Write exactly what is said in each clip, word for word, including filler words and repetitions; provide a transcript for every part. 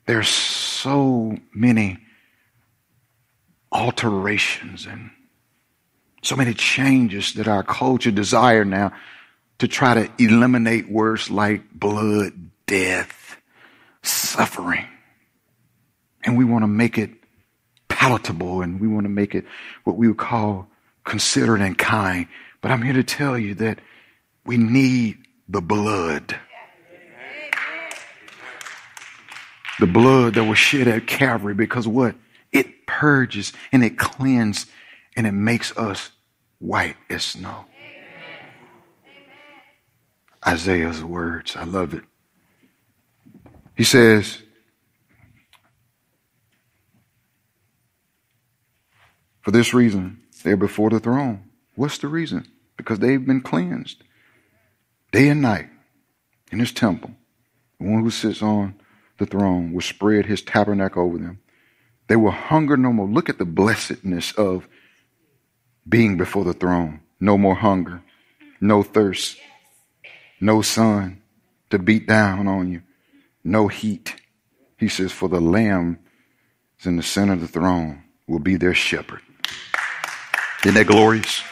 there's so many alterations and so many changes that our culture desire now to try to eliminate words like blood, death, suffering. And we want to make it palatable, and we want to make it what we would call considerate and kind. But I'm here to tell you that we need the blood. The blood that was shed at Calvary, because what? It purges and it cleanses and it makes us white as snow. Isaiah's words, I love it. He says, for this reason, they're before the throne. What's the reason? Because they've been cleansed day and night in his temple. The one who sits on the throne will spread his tabernacle over them. They will hunger no more. Look at the blessedness of being before the throne. No more hunger, no thirst, no sun to beat down on you, no heat. He says, for the Lamb is in the center of the throne, will be their shepherd. Isn't that glorious?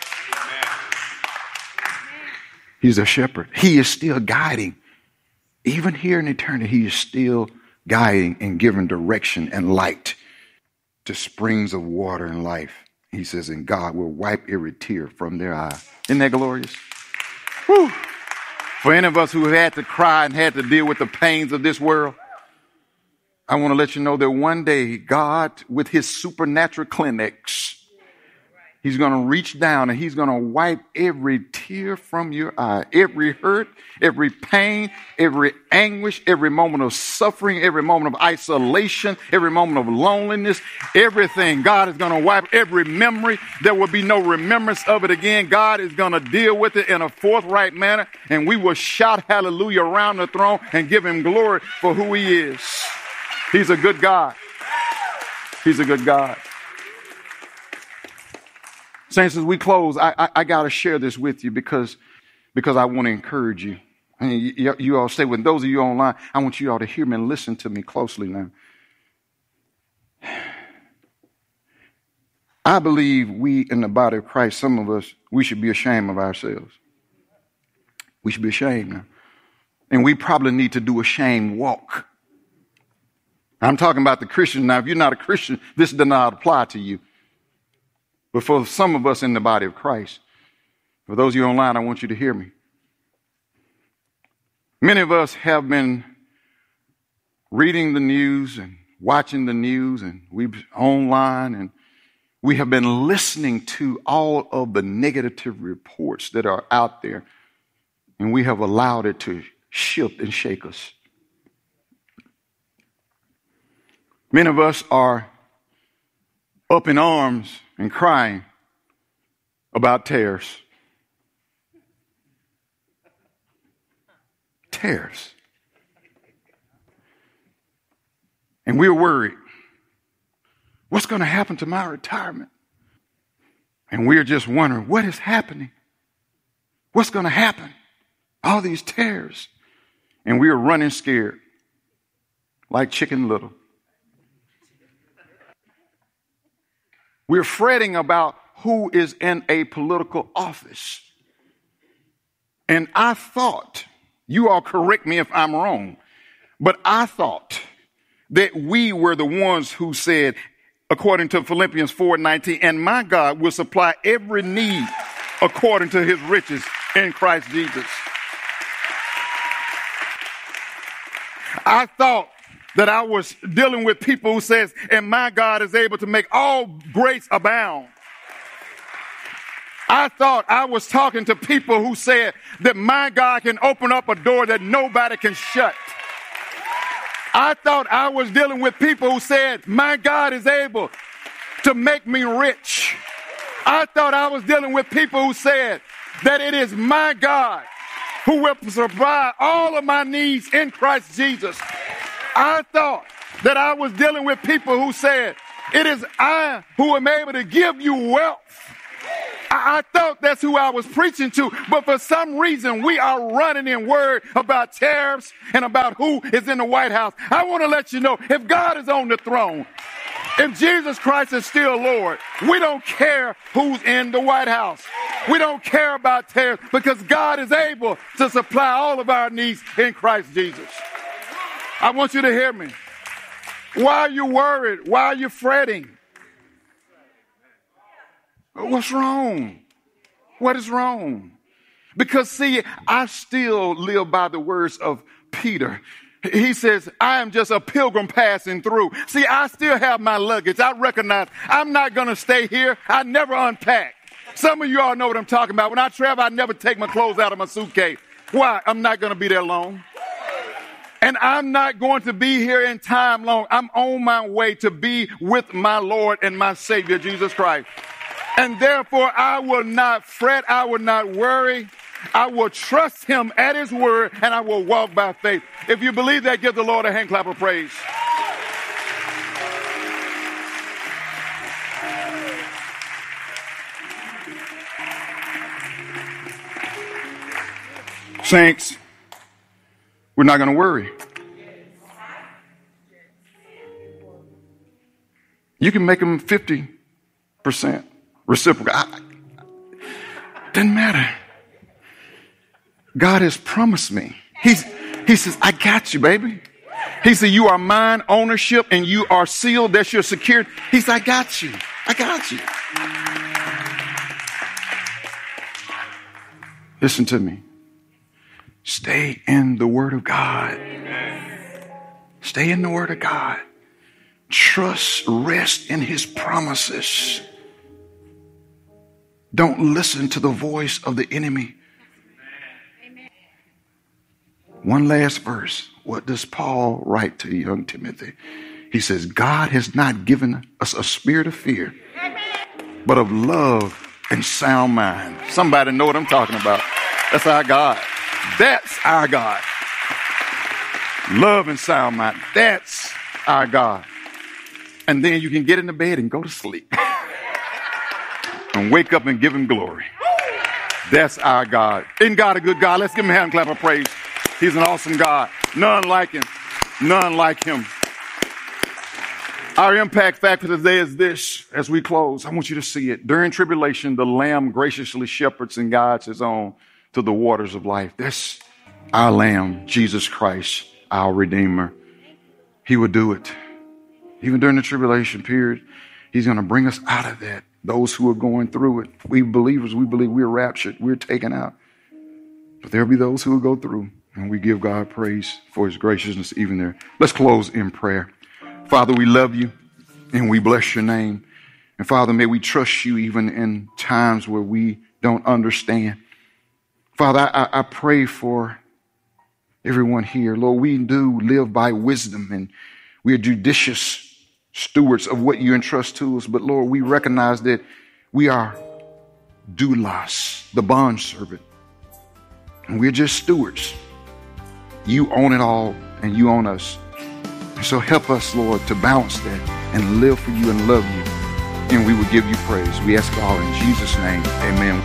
He's their shepherd. He is still guiding. Even here in eternity, he is still guiding and giving direction and light to springs of water and life. He says, and God will wipe every tear from their eye. Isn't that glorious? Whew. For any of us who have had to cry and had to deal with the pains of this world, I want to let you know that one day God, with his supernatural clinics, he's going to reach down and he's going to wipe every tear from your eye, every hurt, every pain, every anguish, every moment of suffering, every moment of isolation, every moment of loneliness, everything. God is going to wipe every memory. There will be no remembrance of it again. God is going to deal with it in a forthright manner, and we will shout hallelujah around the throne and give him glory for who he is. He's a good God. He's a good God. Saints, as we close, I, I, I got to share this with you because, because I want to encourage you. And you, you all stay with those of you online. I want you all to hear me and listen to me closely now. I believe we in the body of Christ, some of us, we should be ashamed of ourselves. We should be ashamed now. And we probably need to do a shame walk. I'm talking about the Christians now. If you're not a Christian, this does not apply to you. But for some of us in the body of Christ, for those of you online, I want you to hear me. Many of us have been reading the news and watching the news, and we've online, and we have been listening to all of the negative reports that are out there, and we have allowed it to shift and shake us. Many of us are up in arms and crying about tariffs. Tariffs. And we're worried. What's going to happen to my retirement? And we're just wondering, what is happening? What's going to happen? All these tariffs. And we're running scared, like Chicken Little. We're fretting about who is in a political office. And I thought, you all correct me if I'm wrong, but I thought that we were the ones who said, according to Philippians four nineteen, and my God will supply every need according to his riches in Christ Jesus. I thought that I was dealing with people who says, and my God is able to make all grace abound. I thought I was talking to people who said that my God can open up a door that nobody can shut. I thought I was dealing with people who said, my God is able to make me rich. I thought I was dealing with people who said that it is my God who will provide all of my needs in Christ Jesus. I thought that I was dealing with people who said, it is I who am able to give you wealth. I, I thought that's who I was preaching to, but for some reason we are running in word about tariffs and about who is in the White House. I want to let you know, if God is on the throne, if Jesus Christ is still Lord, we don't care who's in the White House. We don't care about tariffs because God is able to supply all of our needs in Christ Jesus. I want you to hear me. Why are you worried? Why are you fretting? What's wrong? What is wrong? Because, see, I still live by the words of Peter. He says, I am just a pilgrim passing through. See, I still have my luggage. I recognize I'm not going to stay here. I never unpack. Some of you all know what I'm talking about. When I travel, I never take my clothes out of my suitcase. Why? I'm not going to be there long. And I'm not going to be here in time long. I'm on my way to be with my Lord and my Savior, Jesus Christ. And therefore, I will not fret. I will not worry. I will trust him at his word, and I will walk by faith. If you believe that, give the Lord a hand clap of praise. Saints, we're not going to worry. You can make them fifty percent reciprocal. I, doesn't matter. God has promised me. He's, he says, I got you, baby. He said, you are mine, ownership, and you are sealed. That's your security. He said, I got you. I got you. Listen to me. Stay in the Word of God. Stay in the Word of God. Trust, rest in his promises. Don't listen to the voice of the enemy. One last verse. What does Paul write to young Timothy? He says, God has not given us a spirit of fear, but of love and sound mind. Somebody know what I'm talking about. That's our God. That's our God. Love and sound mind. That's our God. And then you can get into bed and go to sleep. And wake up and give him glory. That's our God. Isn't God a good God? Let's give him a hand clap of praise. He's an awesome God. None like him. None like him. Our impact factor today is this. As we close, I want you to see it. During tribulation, the Lamb graciously shepherds and guides his own to the waters of life. That's our Lamb, Jesus Christ, our Redeemer. He will do it. Even during the tribulation period, he's going to bring us out of that. Those who are going through it, we believers, we believe we're raptured, we're taken out. But there'll be those who will go through, and we give God praise for his graciousness even there. Let's close in prayer. Father, we love you, and we bless your name. And Father, may we trust you even in times where we don't understand. Father, I, I pray for everyone here. Lord, we do live by wisdom, and we are judicious stewards of what you entrust to us. But Lord, we recognize that we are doulos, the bondservant. And we're just stewards. You own it all, and you own us. And so help us, Lord, to balance that and live for you and love you. And we will give you praise. We ask it all in Jesus' name. Amen.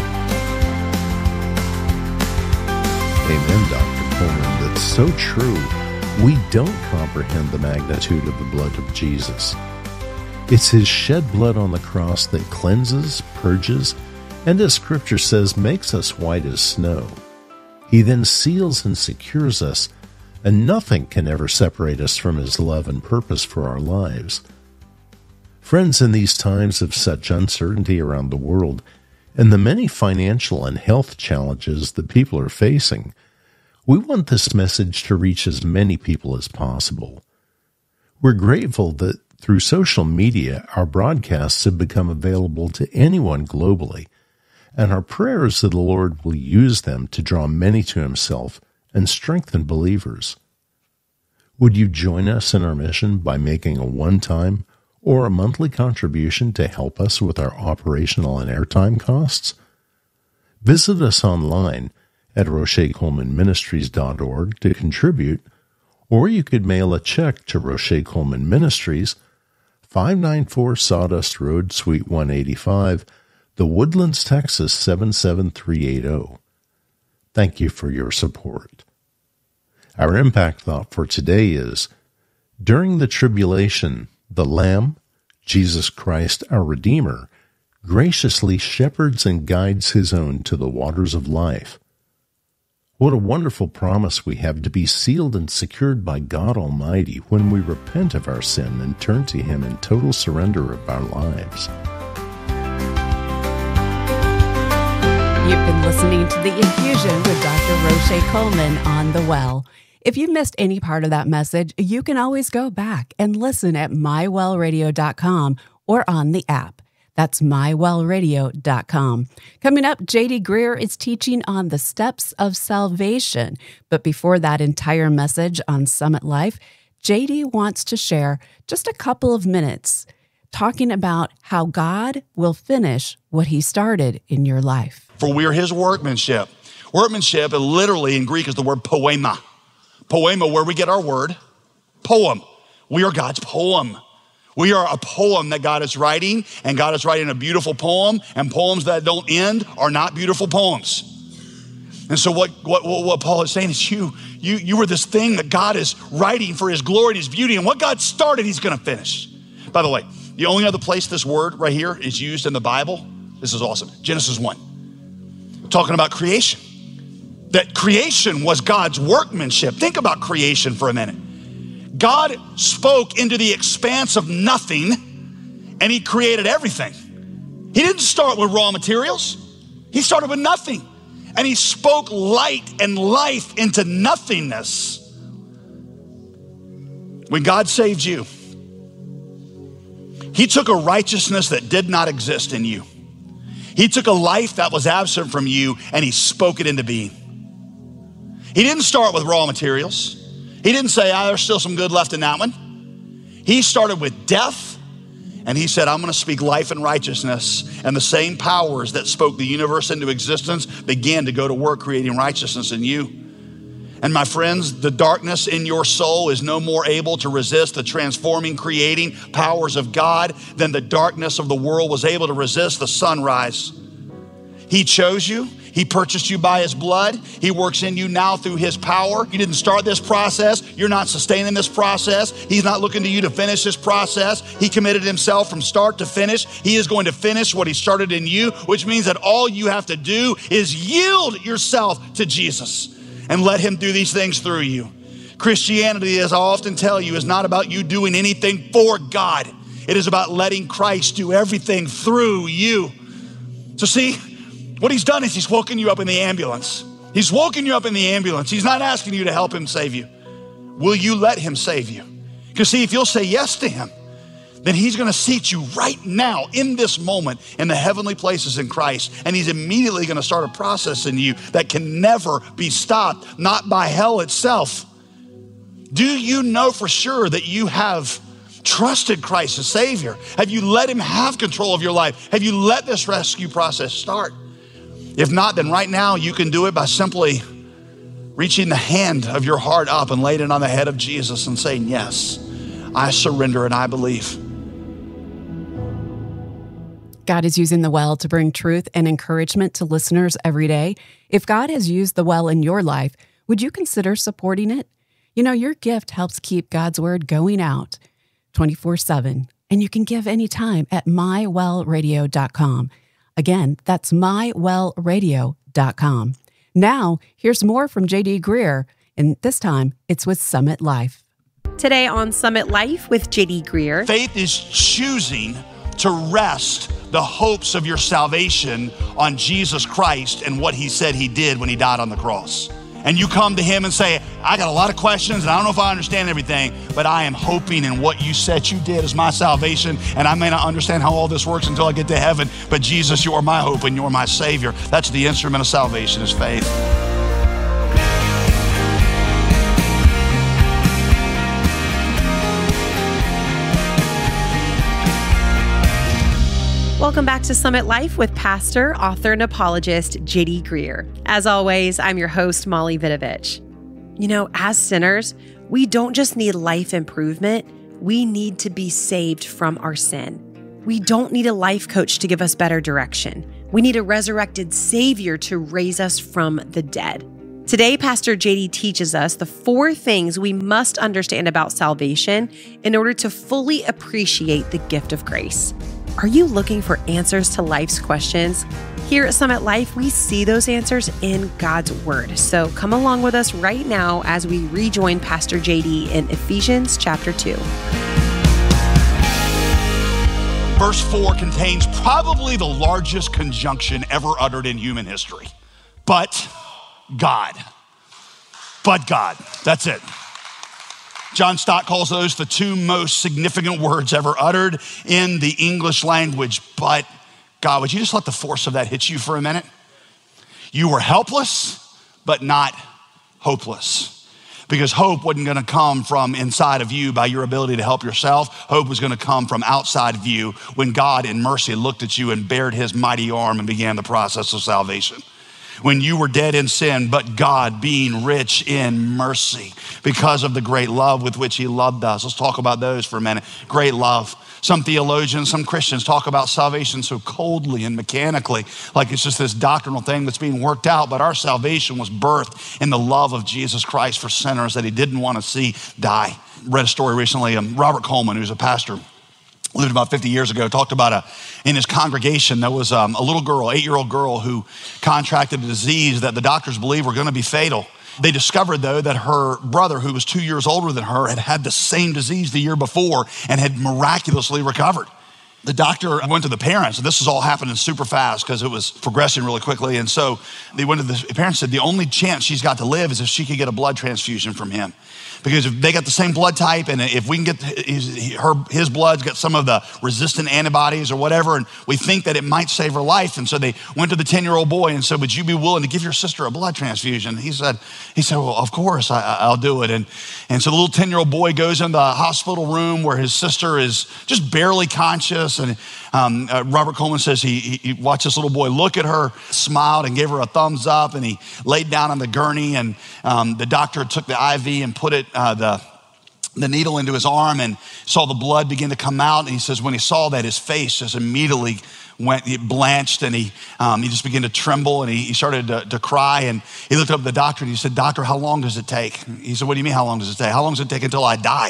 Amen, Doctor Coleman. That's so true. We don't comprehend the magnitude of the blood of Jesus. It's his shed blood on the cross that cleanses, purges, and as Scripture says, makes us white as snow. He then seals and secures us, and nothing can ever separate us from his love and purpose for our lives. Friends, in these times of such uncertainty around the world, and the many financial and health challenges that people are facing, we want this message to reach as many people as possible. We're grateful that through social media, our broadcasts have become available to anyone globally, and our prayer is that the Lord will use them to draw many to himself and strengthen believers. Would you join us in our mission by making a one-time or a monthly contribution to help us with our operational and airtime costs? Visit us online at roche coleman ministries dot org to contribute, or you could mail a check to Roche Coleman Ministries, five ninety-four Sawdust Road, Suite one eighty-five, The Woodlands, Texas seven seven three eight zero. Thank you for your support. Our impact thought for today is, during the tribulation, the Lamb, Jesus Christ, our Redeemer, graciously shepherds and guides his own to the waters of life. What a wonderful promise we have to be sealed and secured by God Almighty when we repent of our sin and turn to him in total surrender of our lives. You've been listening to The Infusion with Doctor Roche Coleman on The Well. If you missed any part of that message, you can always go back and listen at my well radio dot com or on the app. That's my well radio dot com. Coming up, J D Greear is teaching on the steps of salvation. But before that entire message on Summit Life, J D wants to share just a couple of minutes talking about how God will finish what he started in your life. For we are his workmanship. Workmanship, literally in Greek, is the word poema. Poema, where we get our word, poem. We are God's poem. We are a poem that God is writing, and God is writing a beautiful poem, and poems that don't end are not beautiful poems. And so what, what, what Paul is saying is you, you, you were this thing that God is writing for his glory and his beauty, and what God started, he's gonna finish. By the way, the only other place this word right here is used in the Bible, this is awesome, Genesis one. Talking about creation. That creation was God's workmanship. Think about creation for a minute. God spoke into the expanse of nothing and he created everything. He didn't start with raw materials. He started with nothing. And he spoke light and life into nothingness. When God saved you, he took a righteousness that did not exist in you. He took a life that was absent from you and he spoke it into being. He didn't start with raw materials. He didn't say, ah, there's still some good left in that one. He started with death and he said, I'm gonna speak life and righteousness, and the same powers that spoke the universe into existence began to go to work creating righteousness in you. And my friends, the darkness in your soul is no more able to resist the transforming, creating powers of God than the darkness of the world was able to resist the sunrise. He chose you. He purchased you by his blood. He works in you now through his power. You didn't start this process. You're not sustaining this process. He's not looking to you to finish this process. He committed himself from start to finish. He is going to finish what he started in you, which means that all you have to do is yield yourself to Jesus and let him do these things through you. Christianity, as I often tell you, is not about you doing anything for God. It is about letting Christ do everything through you. So see, what he's done is he's woken you up in the ambulance. He's woken you up in the ambulance. He's not asking you to help him save you. Will you let him save you? Because see, if you'll say yes to him, then he's gonna seat you right now in this moment in the heavenly places in Christ. And he's immediately gonna start a process in you that can never be stopped, not by hell itself. Do you know for sure that you have trusted Christ as Savior? Have you let him have control of your life? Have you let this rescue process start? If not, then right now you can do it by simply reaching the hand of your heart up and laying it on the head of Jesus and saying, yes, I surrender and I believe. God is using The Well to bring truth and encouragement to listeners every day. If God has used The Well in your life, would you consider supporting it? You know, your gift helps keep God's word going out twenty-four seven, and you can give anytime at my well radio dot com. Again, that's my well radio dot com. Now, here's more from J D Greear, and this time it's with Summit Life. Today on Summit Life with J D Greear. Faith is choosing to rest the hopes of your salvation on Jesus Christ and what he said he did when he died on the cross. And you come to him and say, I got a lot of questions and I don't know if I understand everything, but I am hoping in what you said you did as my salvation, and I may not understand how all this works until I get to heaven, but Jesus, you are my hope and you're my Savior. That's the instrument of salvation, is faith. Welcome back to Summit Life with pastor, author, and apologist J D Greear. As always, I'm your host, Molly Vidovich. You know, as sinners, we don't just need life improvement, we need to be saved from our sin. We don't need a life coach to give us better direction. We need a resurrected Savior to raise us from the dead. Today, Pastor J D teaches us the four things we must understand about salvation in order to fully appreciate the gift of grace. Are you looking for answers to life's questions? Here at Summit Life, we see those answers in God's Word. So come along with us right now as we rejoin Pastor J D in Ephesians chapter two. Verse four contains probably the largest conjunction ever uttered in human history. But God. But God. That's it. John Stott calls those the two most significant words ever uttered in the English language. But God. Would you just let the force of that hit you for a minute? You were helpless, but not hopeless. Because hope wasn't gonna come from inside of you by your ability to help yourself. Hope was gonna come from outside of you when God in mercy looked at you and bared his mighty arm and began the process of salvation. When you were dead in sin, but God being rich in mercy because of the great love with which he loved us. Let's talk about those for a minute. Great love. Some theologians, some Christians talk about salvation so coldly and mechanically, like it's just this doctrinal thing that's being worked out, but our salvation was birthed in the love of Jesus Christ for sinners that he didn't want to see die. Read a story recently, um, Robert Coleman, who's a pastor, lived about fifty years ago, talked about a, in his congregation, there was um, a little girl, eight-year-old girl who contracted a disease that the doctors believed were gonna be fatal. They discovered though that her brother, who was two years older than her, had had the same disease the year before and had miraculously recovered. The doctor went to the parents, and this was all happening super fast because it was progressing really quickly. And so they went to the parents and said, the only chance she's got to live is if she could get a blood transfusion from him. Because if they got the same blood type, and if we can get his, her, his blood's got some of the resistant antibodies or whatever, and we think that it might save her life. And so they went to the ten-year-old boy and said, would you be willing to give your sister a blood transfusion? He said, he said, well, of course, I, I'll do it. And, and so the little ten-year-old boy goes in the hospital room where his sister is just barely conscious. And um, uh, Robert Coleman says he, he watched this little boy look at her, smiled, and gave her a thumbs up. And he laid down on the gurney, and um, the doctor took the I V and put it Uh, the, the needle into his arm and saw the blood begin to come out. And he says when he saw that, his face just immediately went, it blanched, and he um, he just began to tremble, and he, he started to, to cry. And he looked up at the doctor and he said, doctor, how long does it take? He said, what do you mean, how long does it take? How long does it take until I die?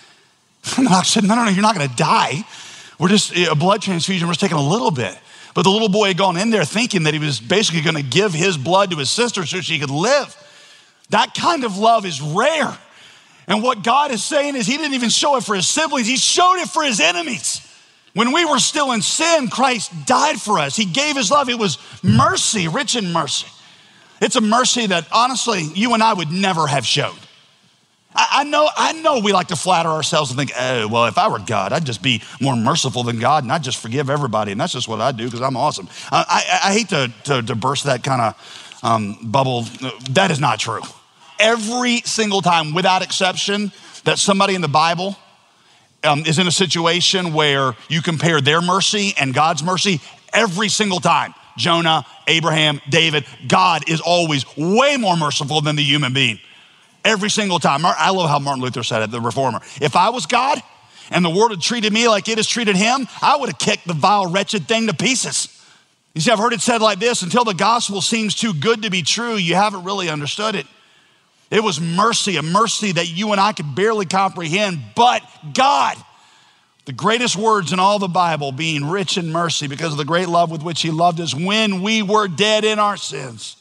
And the doctor said, no, no, no, you're not gonna die. We're just, a blood transfusion, we're just taking a little bit. But the little boy had gone in there thinking that he was basically gonna give his blood to his sister so she could live. That kind of love is rare. And what God is saying is he didn't even show it for his siblings, he showed it for his enemies. When we were still in sin, Christ died for us. He gave his love. It was mercy, rich in mercy. It's a mercy that honestly, you and I would never have shown. I, I know, I know we like to flatter ourselves and think, oh, well, if I were God, I'd just be more merciful than God and I'd just forgive everybody. And that's just what I do because I'm awesome. I, I, I hate to, to, to burst that kind of um, bubble. That is not true. Every single time, without exception, that somebody in the Bible um, is in a situation where you compare their mercy and God's mercy, every single time, Jonah, Abraham, David, God is always way more merciful than the human being. Every single time. I love how Martin Luther said it, the reformer. If I was God and the world had treated me like it has treated him, I would have kicked the vile, wretched thing to pieces. You see, I've heard it said like this, until the gospel seems too good to be true, you haven't really understood it. It was mercy, a mercy that you and I could barely comprehend, but God, the greatest words in all the Bible, being rich in mercy because of the great love with which he loved us when we were dead in our sins.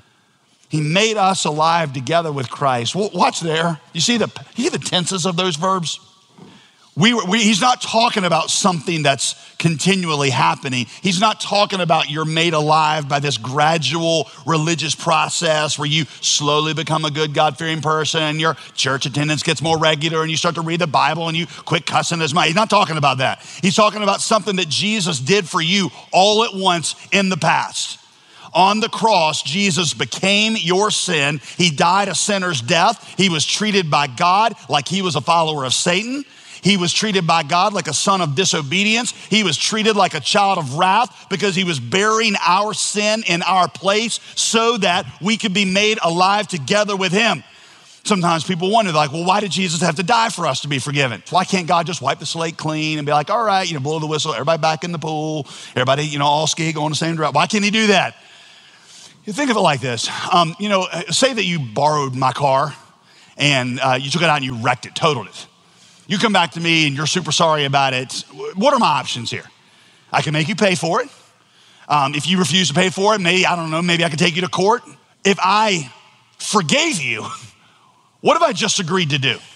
He made us alive together with Christ. Watch there. You see the, you see the tenses of those verbs? We, we, he's not talking about something that's continually happening. He's not talking about you're made alive by this gradual religious process where you slowly become a good God-fearing person and your church attendance gets more regular and you start to read the Bible and you quit cussing as much. He's not talking about that. He's talking about something that Jesus did for you all at once in the past. On the cross, Jesus became your sin. He died a sinner's death. He was treated by God like he was a follower of Satan. He was treated by God like a son of disobedience. He was treated like a child of wrath because he was bearing our sin in our place so that we could be made alive together with him. Sometimes people wonder, like, well, why did Jesus have to die for us to be forgiven? Why can't God just wipe the slate clean and be like, all right, you know, blow the whistle, everybody back in the pool, everybody, you know, all ski going the same direction? Why can't he do that? You think of it like this. Um, you know, say that you borrowed my car and uh, you took it out and you wrecked it, totaled it. You come back to me and you're super sorry about it. What are my options here? I can make you pay for it. Um, if you refuse to pay for it, maybe, I don't know, maybe I can take you to court. If I forgave you, what have I just agreed to do?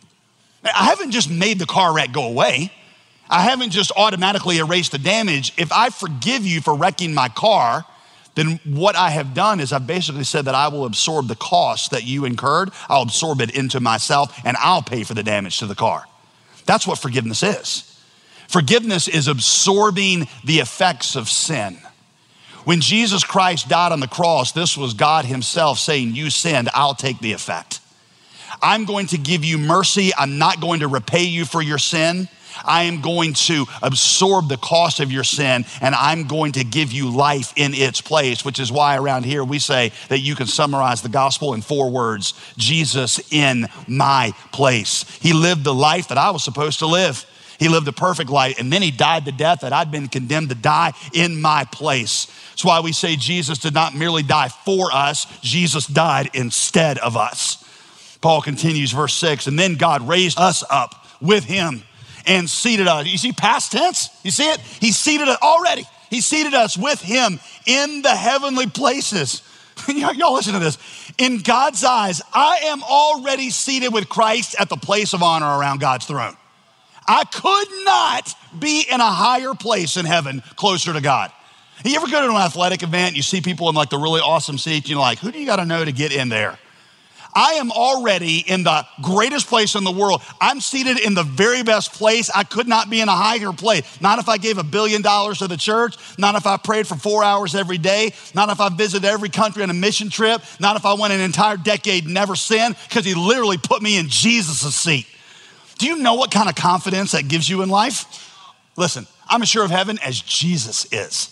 I haven't just made the car wreck go away. I haven't just automatically erased the damage. If I forgive you for wrecking my car, then what I have done is I've basically said that I will absorb the cost that you incurred. I'll absorb it into myself and I'll pay for the damage to the car. That's what forgiveness is. Forgiveness is absorbing the effects of sin. When Jesus Christ died on the cross, this was God himself saying, you sinned, I'll take the effect. I'm going to give you mercy. I'm not going to repay you for your sin. I am going to absorb the cost of your sin, and I'm going to give you life in its place, which is why around here we say that you can summarize the gospel in four words: Jesus in my place. He lived the life that I was supposed to live. He lived a perfect life, and then he died the death that I'd been condemned to die in my place. That's why we say Jesus did not merely die for us, Jesus died instead of us. Paul continues, verse six, and then God raised us up with him and seated us. You see past tense? You see it? He seated us already. He seated us with him in the heavenly places. Y'all listen to this. In God's eyes, I am already seated with Christ at the place of honor around God's throne. I could not be in a higher place in heaven closer to God. You ever go to an athletic event, you see people in like the really awesome seats, you're like, who do you gotta know to get in there? I am already in the greatest place in the world. I'm seated in the very best place. I could not be in a higher place. Not if I gave a billion dollars to the church, not if I prayed for four hours every day, not if I visited every country on a mission trip, not if I went an entire decade and never sinned, because he literally put me in Jesus' seat. Do you know what kind of confidence that gives you in life? Listen, I'm as sure of heaven as Jesus is.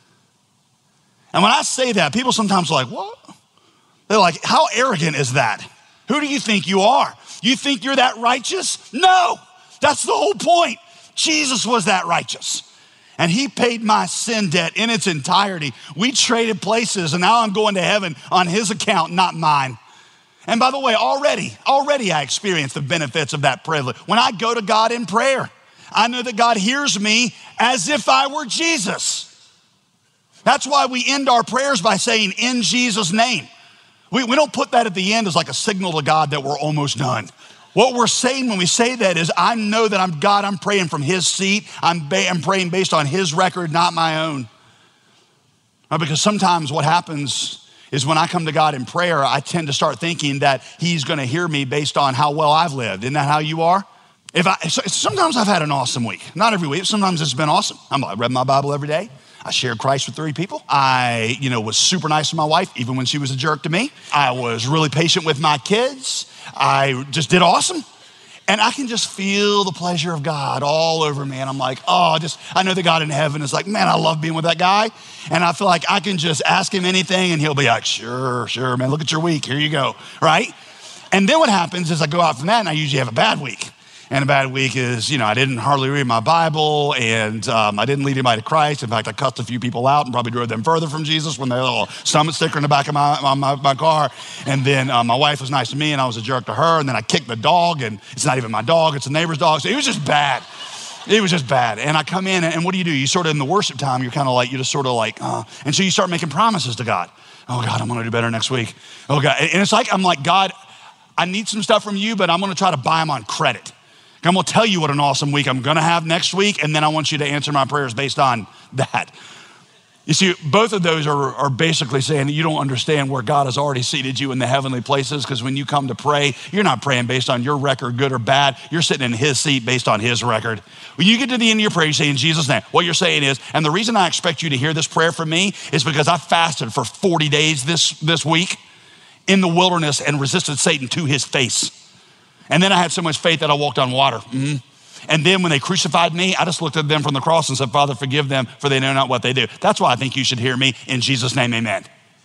And when I say that, people sometimes are like, what? They're like, how arrogant is that? Who do you think you are? You think you're that righteous? No, that's the whole point. Jesus was that righteous. And he paid my sin debt in its entirety. We traded places, and now I'm going to heaven on his account, not mine. And by the way, already, already I experienced the benefits of that privilege. When I go to God in prayer, I know that God hears me as if I were Jesus. That's why we end our prayers by saying, in Jesus' name. We, we don't put that at the end as like a signal to God that we're almost done. What we're saying when we say that is, I know that I'm God, I'm praying from his seat. I'm, ba- I'm praying based on his record, not my own. Now, because sometimes what happens is when I come to God in prayer, I tend to start thinking that he's gonna hear me based on how well I've lived. Isn't that how you are? If I, sometimes I've had an awesome week. Not every week, sometimes it's been awesome. I'm, I read my Bible every day. I shared Christ with three people. I, you know, was super nice to my wife, even when she was a jerk to me. I was really patient with my kids. I just did awesome. And I can just feel the pleasure of God all over me. And I'm like, oh, just, I know the God in heaven is like, man, I love being with that guy. And I feel like I can just ask him anything and he'll be like, sure, sure, man, look at your week. Here you go, right? And then what happens is I go out from that and I usually have a bad week. And a bad week is, you know, I didn't hardly read my Bible, and um, I didn't lead anybody to Christ. In fact, I cussed a few people out and probably drove them further from Jesus when they had a little summit sticker in the back of my, my, my car. And then um, my wife was nice to me, and I was a jerk to her. And then I kicked the dog, and it's not even my dog, it's a neighbor's dog. So it was just bad. It was just bad. And I come in, and what do you do? You sort of, in the worship time, you're kind of like, you just sort of like, uh, and so you start making promises to God. Oh, God, I'm going to do better next week. Oh, God. And it's like, I'm like, God, I need some stuff from you, but I'm going to try to buy them on credit. I'm gonna tell you what an awesome week I'm gonna have next week, and then I want you to answer my prayers based on that. You see, both of those are, are basically saying that you don't understand where God has already seated you in the heavenly places, because when you come to pray, you're not praying based on your record, good or bad. You're sitting in his seat based on his record. When you get to the end of your prayer, you say, in Jesus' name, what you're saying is, and the reason I expect you to hear this prayer from me is because I fasted for forty days this, this week in the wilderness and resisted Satan to his face. And then I had so much faith that I walked on water. Mm-hmm. And then when they crucified me, I just looked at them from the cross and said, Father, forgive them, for they know not what they do. That's why I think you should hear me in Jesus' name, amen.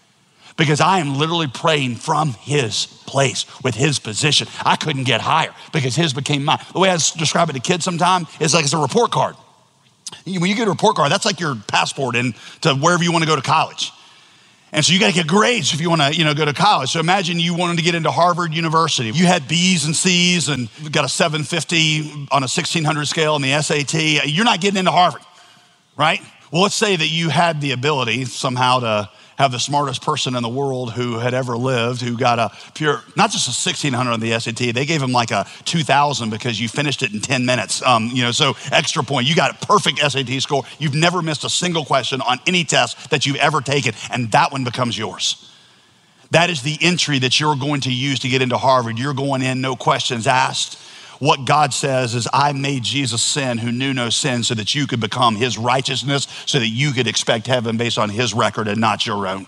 because I am literally praying from his place with his position. I couldn't get higher because his became mine. The way I describe it to kids sometimes is like it's a report card. When you get a report card, that's like your passport into wherever you want to go to college. And so you got to get grades if you want to, you know, go to college. So imagine you wanted to get into Harvard University. You had B's and C's and got a seven fifty on a sixteen hundred scale in the S A T. You're not getting into Harvard, right? Well, let's say that you had the ability somehow to have the smartest person in the world who had ever lived, who got a pure, not just a sixteen hundred on the S A T, they gave him like a two thousand because you finished it in ten minutes. Um, you know, so extra point. You got a perfect S A T score. You've never missed a single question on any test that you've ever taken, and that one becomes yours. That is the entry that you're going to use to get into Harvard. You're going in, no questions asked. What God says is, I made Jesus sin who knew no sin so that you could become his righteousness, so that you could expect heaven based on his record and not your own.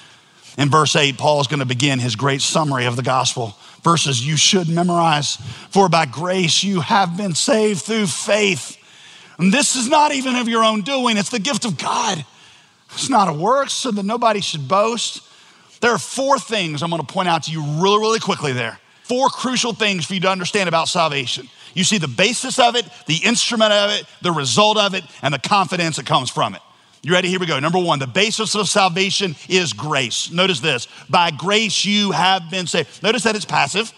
In verse eight, Paul is going to begin his great summary of the gospel. Verses you should memorize. For by grace you have been saved through faith. And this is not even of your own doing. It's the gift of God. It's not a work so that nobody should boast. There are four things I'm going to point out to you really, really quickly there. Four crucial things for you to understand about salvation. You see the basis of it, the instrument of it, the result of it, and the confidence that comes from it. You ready? Here we go. Number one, the basis of salvation is grace. Notice this. By grace you have been saved. Notice that it's passive.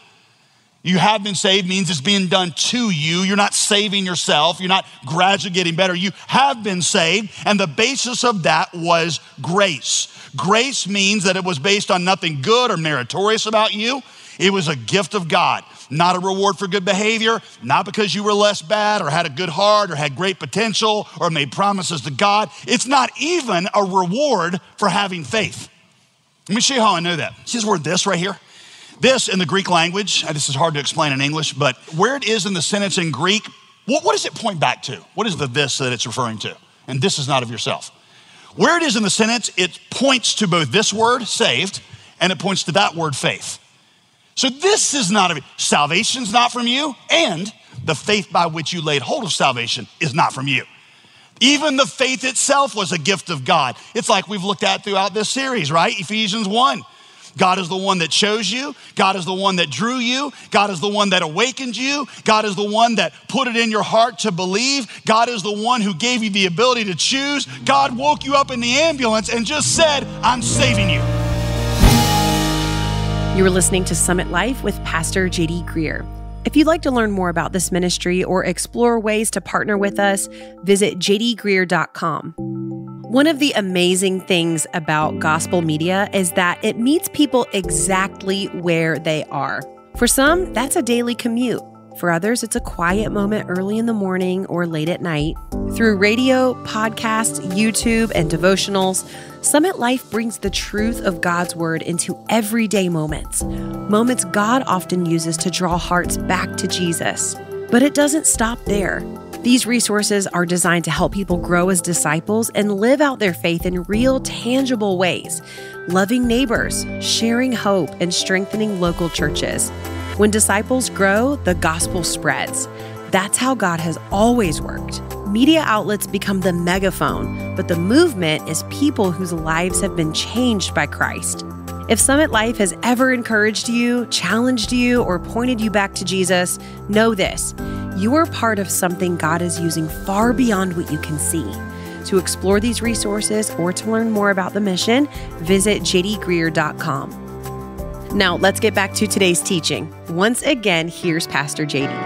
You have been saved means it's being done to you. You're not saving yourself. You're not gradually getting better. You have been saved, and the basis of that was grace. Grace means that it was based on nothing good or meritorious about you. It was a gift of God, not a reward for good behavior, not because you were less bad or had a good heart or had great potential or made promises to God. It's not even a reward for having faith. Let me show you how I know that. See this word this right here? This in the Greek language, this is hard to explain in English, but where it is in the sentence in Greek, what, what does it point back to? What is the this that it's referring to? And this is not of yourself. Where it is in the sentence, it points to both this word, saved, and it points to that word, faith. So this is not of salvation's not from you, and the faith by which you laid hold of salvation is not from you. Even the faith itself was a gift of God. It's like we've looked at throughout this series, right? Ephesians one. God is the one that chose you. God is the one that drew you. God is the one that awakened you. God is the one that put it in your heart to believe. God is the one who gave you the ability to choose. God woke you up in the ambulance and just said, I'm saving you. You are listening to Summit Life with Pastor J D Greear. If you'd like to learn more about this ministry or explore ways to partner with us, visit j d greear dot com. One of the amazing things about gospel media is that it meets people exactly where they are. For some, that's a daily commute. For others, it's a quiet moment early in the morning or late at night. Through radio, podcasts, YouTube, and devotionals, Summit Life brings the truth of God's word into everyday moments. Moments God often uses to draw hearts back to Jesus. But it doesn't stop there. These resources are designed to help people grow as disciples and live out their faith in real, tangible ways, loving neighbors, sharing hope, and strengthening local churches. When disciples grow, the gospel spreads. That's how God has always worked. Media outlets become the megaphone, but the movement is people whose lives have been changed by Christ. If Summit Life has ever encouraged you, challenged you, or pointed you back to Jesus, know this: you are part of something God is using far beyond what you can see. To explore these resources or to learn more about the mission, visit j d greear dot com. Now, let's get back to today's teaching. Once again, here's Pastor J D.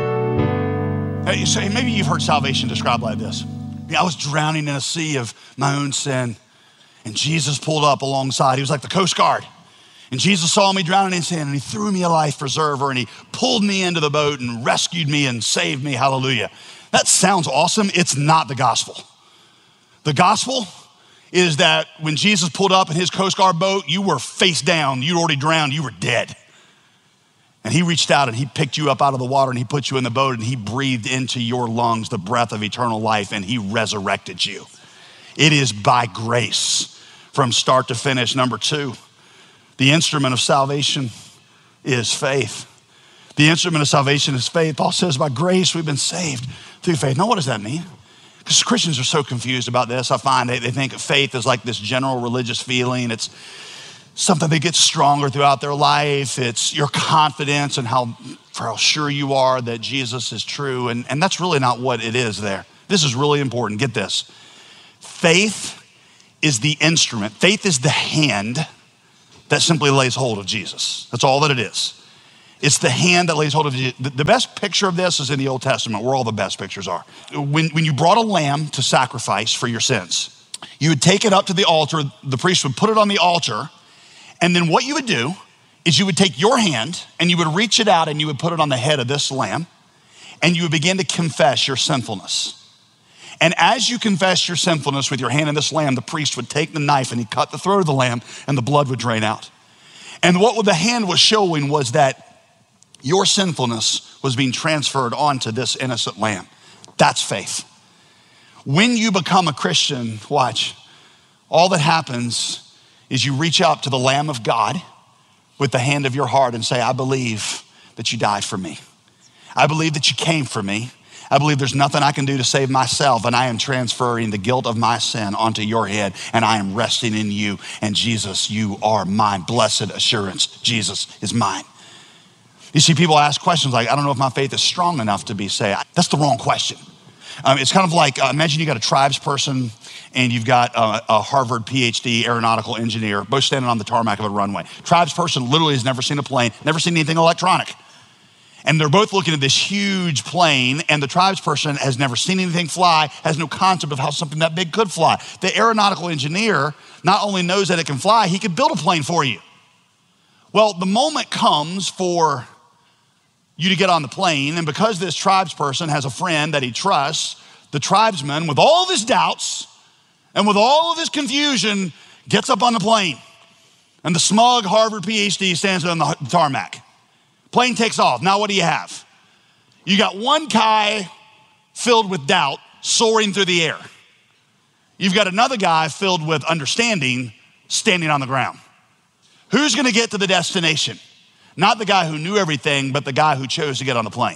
Hey, so maybe you've heard salvation described like this. I was drowning in a sea of my own sin, and Jesus pulled up alongside. He was like the Coast Guard. And Jesus saw me drowning in sin, and he threw me a life preserver, and he pulled me into the boat and rescued me and saved me. Hallelujah. That sounds awesome. It's not the gospel. The gospel is that when Jesus pulled up in his Coast Guard boat, you were face down. You'd already drowned. You were dead. And he reached out and he picked you up out of the water and he put you in the boat and he breathed into your lungs the breath of eternal life and he resurrected you. It is by grace from start to finish. Number two, the instrument of salvation is faith. The instrument of salvation is faith. Paul says by grace we've been saved through faith. Now what does that mean? Because Christians are so confused about this. I find they, they think faith is like this general religious feeling. It's something that gets stronger throughout their life. It's your confidence and how, for how sure you are that Jesus is true. And, and that's really not what it is there. This is really important. Get this. Faith is the instrument. Faith is the hand that simply lays hold of Jesus. That's all that it is. It's the hand that lays hold of Jesus. The best picture of this is in the Old Testament, where all the best pictures are. When, when you brought a lamb to sacrifice for your sins, you would take it up to the altar, the priest would put it on the altar, and then what you would do is you would take your hand and you would reach it out and you would put it on the head of this lamb, and you would begin to confess your sinfulness. And as you confess your sinfulness with your hand in this lamb, the priest would take the knife and he'd cut the throat of the lamb and the blood would drain out. And what the hand was showing was that your sinfulness was being transferred onto this innocent lamb. That's faith. When you become a Christian, watch, all that happens is you reach out to the Lamb of God with the hand of your heart and say, I believe that you died for me. I believe that you came for me. I believe there's nothing I can do to save myself, and I am transferring the guilt of my sin onto your head, and I am resting in you. And Jesus, you are mine. Blessed assurance, Jesus is mine. You see, people ask questions like, I don't know if my faith is strong enough to be saved. That's the wrong question. Um, it's kind of like, uh, imagine you got a tribes person and you've got a, a Harvard P H D aeronautical engineer, both standing on the tarmac of a runway. Tribes person literally has never seen a plane, never seen anything electronic. And they're both looking at this huge plane, and the tribes person has never seen anything fly, has no concept of how something that big could fly. The aeronautical engineer not only knows that it can fly, he could build a plane for you. Well, the moment comes for you to get on the plane, and because this tribes person has a friend that he trusts, the tribesman, with all of his doubts and with all of his confusion, gets up on the plane. And the smug Harvard P H D stands on the tarmac. Plane takes off. Now what do you have? You got one guy filled with doubt soaring through the air. You've got another guy filled with understanding standing on the ground. Who's gonna get to the destination? Not the guy who knew everything, but the guy who chose to get on the plane.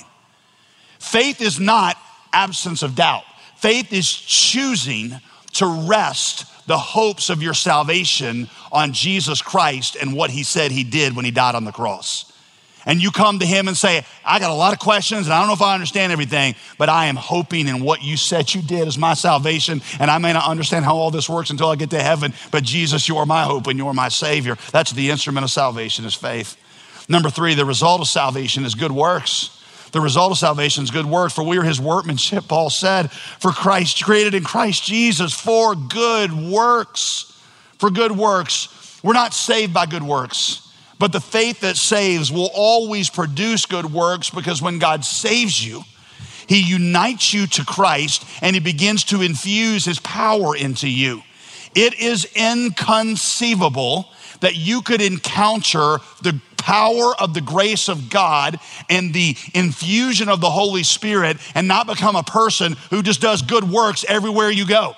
Faith is not absence of doubt. Faith is choosing to rest the hopes of your salvation on Jesus Christ and what he said he did when he died on the cross. And you come to him and say, I got a lot of questions and I don't know if I understand everything, but I am hoping in what you said you did is my salvation, and I may not understand how all this works until I get to heaven, but Jesus, you are my hope and you're my Savior. That's the instrument of salvation, is faith. Number three, the result of salvation is good works. The result of salvation is good works. For we are his workmanship, Paul said, for Christ, created in Christ Jesus for good works. For good works. We're not saved by good works, but the faith that saves will always produce good works, because when God saves you, he unites you to Christ and he begins to infuse his power into you. It is inconceivable that you could encounter the power of the grace of God and the infusion of the Holy Spirit and not become a person who just does good works everywhere you go.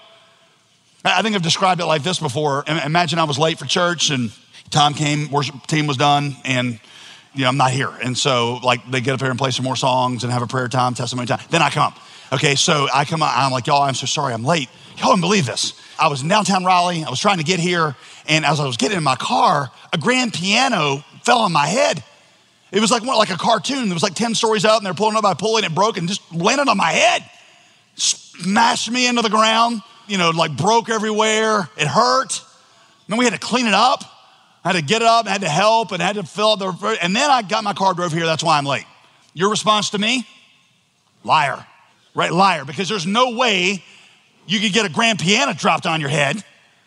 I think I've described it like this before. Imagine I was late for church and time came, worship team was done, and you know, I'm not here. And so like they get up here and play some more songs and have a prayer time, testimony time. Then I come. Okay, so I come, I'm like, y'all, I'm so sorry I'm late. Y'all don't believe this. I was in downtown Raleigh. I was trying to get here. And as I was getting in my car, a grand piano fell on my head. It was like more like a cartoon. There was like ten stories out and they're pulling up by pulling it broke and just landed on my head. Smashed me into the ground, you know, like broke everywhere. It hurt. Then we had to clean it up. I had to get it up, I had to help, and I had to fill up the, and then I got my car, drove here. That's why I'm late. Your response to me? Liar, right? Liar, because there's no way you could get a grand piano dropped on your head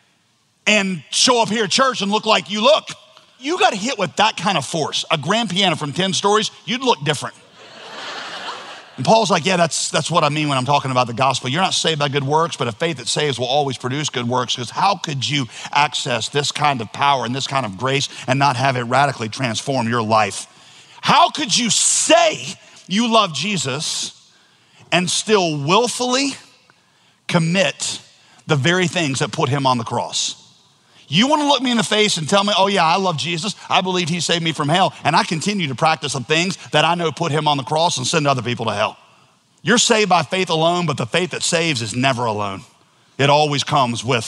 and show up here at church and look like you look. You got hit with that kind of force, a grand piano from ten stories, you'd look different. And Paul's like, yeah, that's that's what I mean when I'm talking about the gospel. You're not saved by good works, but a faith that saves will always produce good works, because how could you access this kind of power and this kind of grace and not have it radically transform your life? How could you say you love Jesus and still willfully commit the very things that put him on the cross? You want to look me in the face and tell me, oh yeah, I love Jesus. I believe he saved me from hell. And I continue to practice the things that I know put him on the cross and send other people to hell. You're saved by faith alone, but the faith that saves is never alone. It always comes with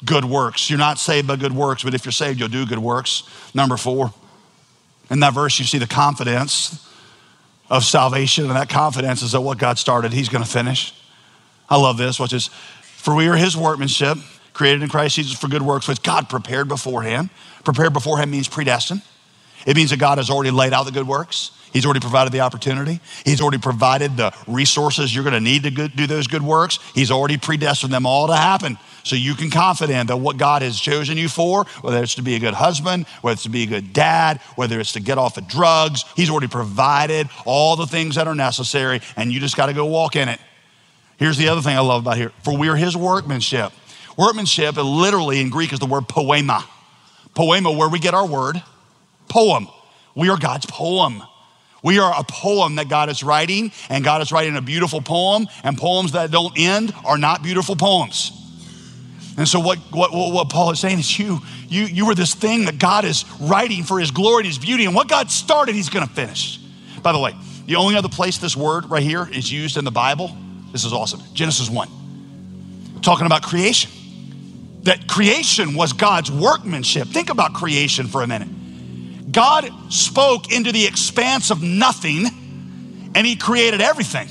good works. You're not saved by good works, but if you're saved, you'll do good works. Number four, in that verse, you see the confidence of salvation, and that confidence is that what God started, he's gonna finish. I love this, watch this. For we are his workmanship, created in Christ Jesus for good works, which God prepared beforehand. Prepared beforehand means predestined. It means that God has already laid out the good works. He's already provided the opportunity. He's already provided the resources you're gonna need to do those good works. He's already predestined them all to happen. So you can confident that what God has chosen you for, whether it's to be a good husband, whether it's to be a good dad, whether it's to get off of drugs, he's already provided all the things that are necessary, and you just gotta go walk in it. Here's the other thing I love about here. For we are his workmanship. Workmanship, literally in Greek, is the word poema. Poema, where we get our word, poem. We are God's poem. We are a poem that God is writing, and God is writing a beautiful poem, and poems that don't end are not beautiful poems. And so what, what, what Paul is saying is you, you, you were this thing that God is writing for his glory and his beauty, and what God started, he's gonna finish. By the way, the only other place this word right here is used in the Bible, this is awesome, Genesis one, talking about creation. That creation was God's workmanship. Think about creation for a minute. God spoke into the expanse of nothing, and he created everything.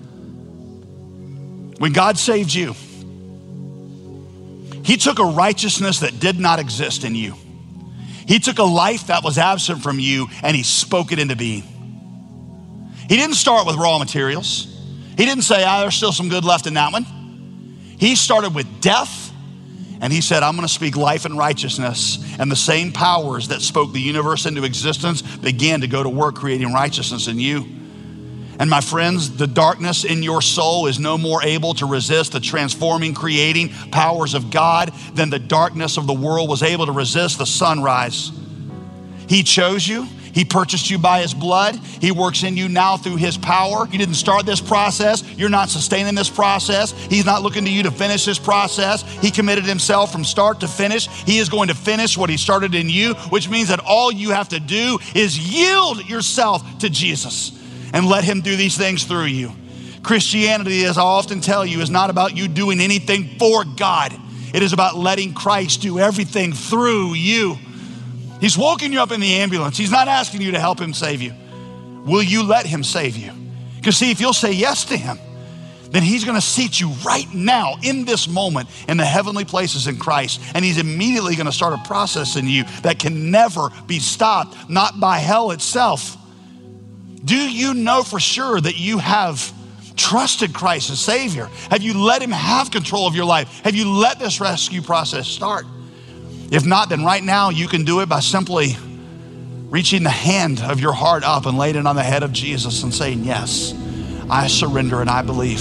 When God saved you, he took a righteousness that did not exist in you. He took a life that was absent from you, and he spoke it into being. He didn't start with raw materials. He didn't say, ah, there's still some good left in that one. He started with death, and he said, I'm gonna speak life and righteousness, and the same powers that spoke the universe into existence began to go to work creating righteousness in you. And my friends, the darkness in your soul is no more able to resist the transforming, creating powers of God than the darkness of the world was able to resist the sunrise. He chose you. He purchased you by his blood. He works in you now through his power. You didn't start this process. You're not sustaining this process. He's not looking to you to finish this process. He committed himself from start to finish. He is going to finish what he started in you, which means that all you have to do is yield yourself to Jesus and let him do these things through you. Christianity, as I often tell you, is not about you doing anything for God. It is about letting Christ do everything through you. He's woken you up in the ambulance. He's not asking you to help him save you. Will you let him save you? Because see, if you'll say yes to him, then he's gonna seat you right now in this moment in the heavenly places in Christ. And he's immediately gonna start a process in you that can never be stopped, not by hell itself. Do you know for sure that you have trusted Christ as Savior? Have you let him have control of your life? Have you let this rescue process start? If not, then right now you can do it by simply reaching the hand of your heart up and laying it on the head of Jesus and saying, yes, I surrender and I believe.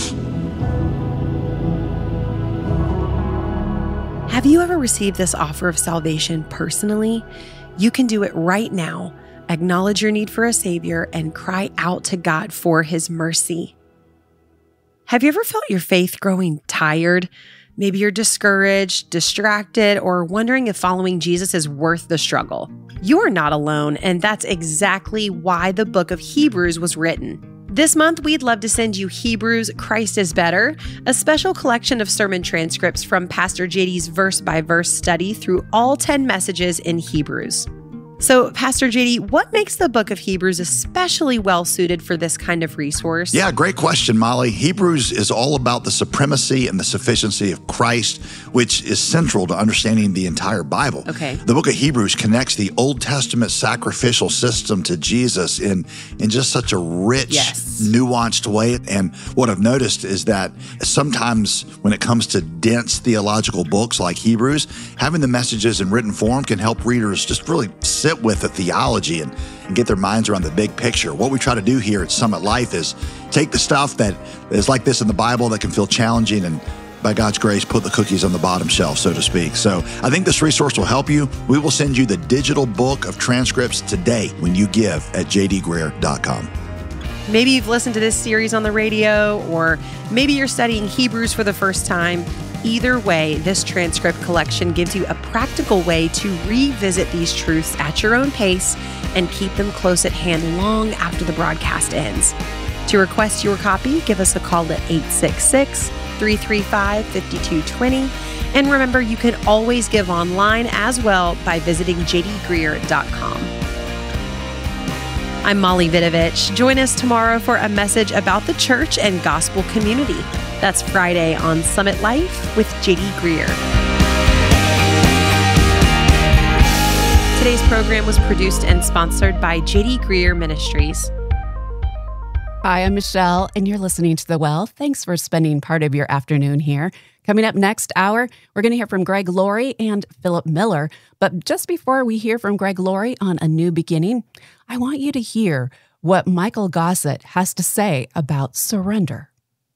Have you ever received this offer of salvation personally? You can do it right now. Acknowledge your need for a Savior and cry out to God for his mercy. Have you ever felt your faith growing tired? Maybe you're discouraged, distracted, or wondering if following Jesus is worth the struggle. You are not alone, and that's exactly why the book of Hebrews was written. This month, we'd love to send you Hebrews, Christ is Better, a special collection of sermon transcripts from Pastor J D's verse-by-verse study through all ten messages in Hebrews. So, Pastor J D, what makes the book of Hebrews especially well-suited for this kind of resource? Yeah, great question, Molly. Hebrews is all about the supremacy and the sufficiency of Christ, which is central to understanding the entire Bible. Okay. The book of Hebrews connects the Old Testament sacrificial system to Jesus in, in just such a rich, yes. nuanced way. And what I've noticed is that sometimes when it comes to dense theological books like Hebrews, having the messages in written form can help readers just really sit with the theology and, and get their minds around the big picture. What we try to do here at Summit Life is take the stuff that is like this in the Bible that can feel challenging and by God's grace, put the cookies on the bottom shelf, so to speak. So I think this resource will help you. We will send you the digital book of transcripts today when you give at j d greer dot com. Maybe you've listened to this series on the radio, or maybe you're studying Hebrews for the first time. Either way, this transcript collection gives you a practical way to revisit these truths at your own pace and keep them close at hand long after the broadcast ends. To request your copy, give us a call at eight six six, three three five, five two two zero. And remember, you can always give online as well by visiting j d greer dot com. I'm Molly Vidovich. Join us tomorrow for a message about the church and gospel community. That's Friday on Summit Life with J D Greer. Today's program was produced and sponsored by J D Greer Ministries. Hi, I'm Michelle, and you're listening to The Well. Thanks for spending part of your afternoon here. Coming up next hour, we're going to hear from Greg Laurie and Philip Miller. But just before we hear from Greg Laurie on A New Beginning, I want you to hear what Michael Gossett has to say about surrender.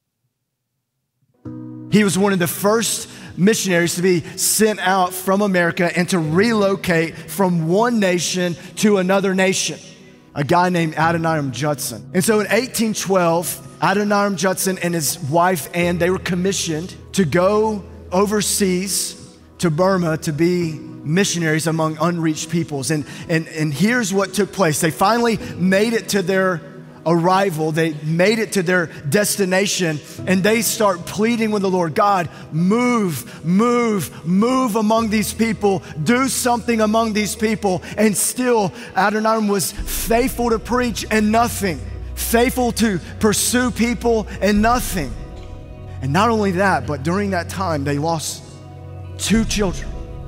He was one of the first missionaries to be sent out from America and to relocate from one nation to another nation, a guy named Adoniram Judson. And so in eighteen twelve, Adoniram Judson and his wife Anne, they were commissioned to go overseas to Burma to be missionaries among unreached peoples. And, and, and here's what took place. They finally made it to their arrival. They made it to their destination, and they start pleading with the Lord. God, move, move, move among these people. Do something among these people. And still, Adoniram was faithful to preach and nothing. Faithful to pursue people and nothing. And not only that, but during that time, they lost two children.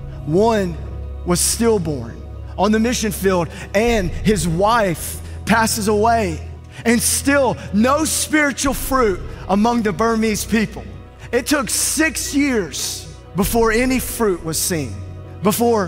One was stillborn on the mission field, and his wife passes away. And still, no spiritual fruit among the Burmese people. It took six years before any fruit was seen, before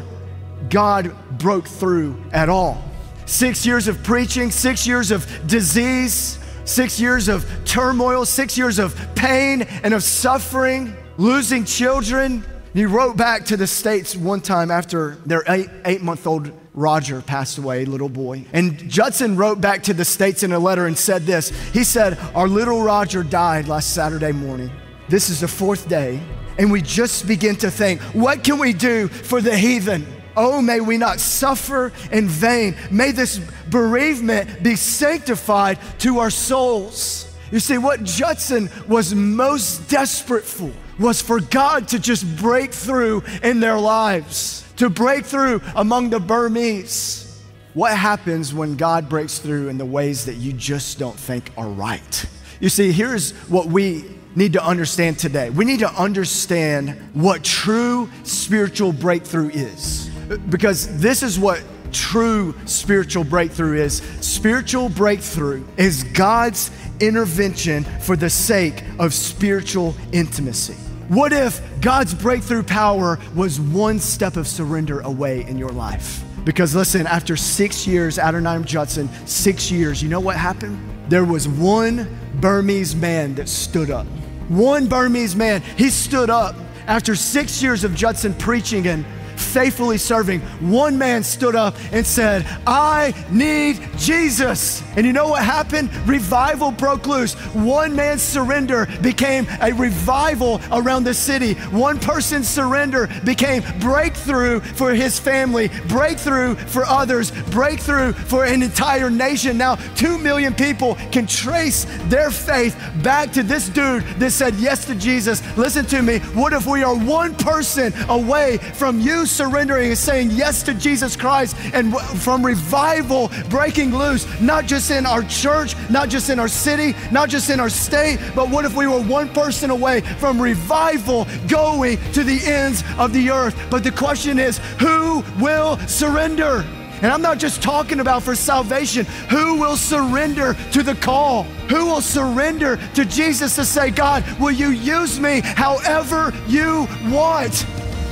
God broke through at all. Six years of preaching, six years of disease, six years of turmoil, six years of pain and of suffering, losing children. He wrote back to the States one time after their eight, eight-month-old Roger passed away, little boy. And Judson wrote back to the States in a letter and said this. He said, our little Roger died last Saturday morning. This is the fourth day, and we just begin to think, what can we do for the heathen? Oh, may we not suffer in vain. May this bereavement be sanctified to our souls. You see, what Judson was most desperate for was for God to just break through in their lives, to break through among the Burmese. What happens when God breaks through in the ways that you just don't think are right? You see, here's what we need to understand today. We need to understand what true spiritual breakthrough is, because this is what true spiritual breakthrough is. Spiritual breakthrough is God's intervention for the sake of spiritual intimacy. What if God's breakthrough power was one step of surrender away in your life? Because listen, after six years, Adoniram Judson, six years, you know what happened? There was one Burmese man that stood up. One Burmese man, he stood up after six years of Judson preaching and faithfully serving. One man stood up and said, I need Jesus. And you know what happened? Revival broke loose. One man's surrender became a revival around the city. One person's surrender became breakthrough for his family, breakthrough for others, breakthrough for an entire nation. Now, two million people can trace their faith back to this dude that said yes to Jesus. Listen to me. What if we are one person away from you surrendering and saying yes to Jesus Christ, and w- from revival breaking loose, not just in our church, not just in our city, not just in our state, but what if we were one person away from revival going to the ends of the earth? But the question is, who will surrender? And I'm not just talking about for salvation. Who will surrender to the call? Who will surrender to Jesus to say, God, will you use me however you want?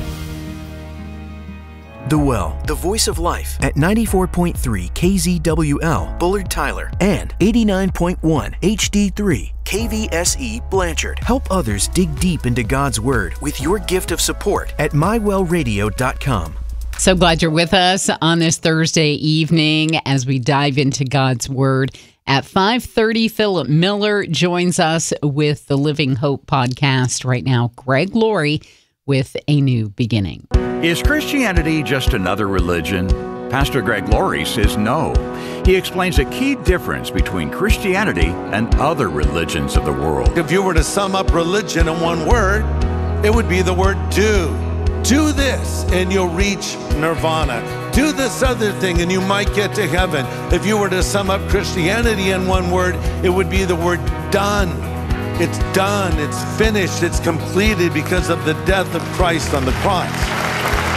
The Well, the voice of life at ninety-four point three K Z W L, Bullard Tyler, and eighty-nine point one H D three K V S E Blanchard. Help others dig deep into God's Word with your gift of support at my well radio dot com. So glad you're with us on this Thursday evening as we dive into God's Word. At five thirty, Philip Miller joins us with the Living Hope podcast. Right now, Greg Laurie with A New Beginning. Is Christianity just another religion? Pastor Greg Laurie says no. He explains a key difference between Christianity and other religions of the world. If you were to sum up religion in one word, it would be the word do. Do this and you'll reach nirvana. Do this other thing and you might get to heaven. If you were to sum up Christianity in one word, it would be the word done. It's done, it's finished, it's completed because of the death of Christ on the cross.